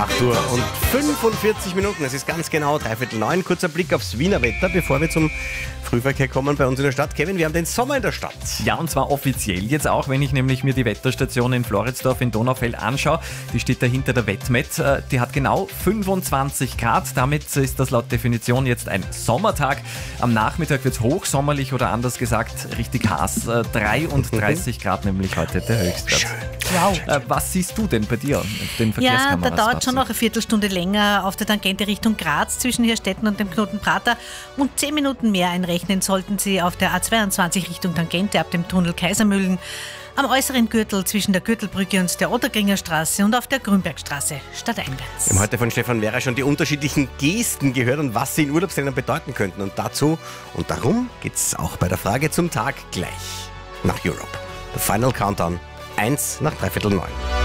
8 Uhr und 45 Minuten. Es ist ganz genau 8:45. Kurzer Blick aufs Wiener Wetter, bevor wir zum Frühverkehr kommen bei uns in der Stadt. Kevin, wir haben den Sommer in der Stadt. Ja, und zwar offiziell jetzt auch, wenn ich nämlich mir die Wetterstation in Floridsdorf in Donaufeld anschaue. Die steht dahinter der Wettmet. Die hat genau 25 Grad. Damit ist das laut Definition jetzt ein Sommertag. Am Nachmittag wird es hochsommerlich oder anders gesagt richtig heiß. 33 Grad nämlich heute der Höchstwert. Schön. Wow. Was siehst du denn bei dir auf den Ja, Verkehrskameras? da dauert schon noch eine Viertelstunde länger auf der Tangente Richtung Graz zwischen Hirstetten und dem Knoten Prater und 10 Minuten mehr einrechnen sollten Sie auf der A22 Richtung Tangente ab dem Tunnel Kaisermühlen, am äußeren Gürtel zwischen der Gürtelbrücke und der Otterkringer Straße und auf der Grünbergstraße stadteinwärts. Wir haben heute von Stefan Werra schon die unterschiedlichen Gesten gehört und was sie in Urlaubsländern bedeuten könnten. Und dazu und darum geht es auch bei der Frage zum Tag gleich nach Europe. The Final Countdown, 1 nach 8:45.